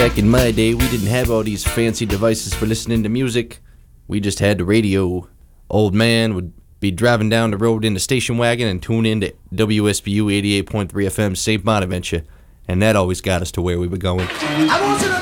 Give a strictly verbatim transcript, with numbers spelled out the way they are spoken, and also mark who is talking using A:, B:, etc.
A: Back in my day, we didn't have all these fancy devices for listening to music. We just had the radio. Old man would be driving down the road in the station wagon and tune in to W S B U eighty-eight point three F M Saint Bonaventure, and that always got us to where we were going.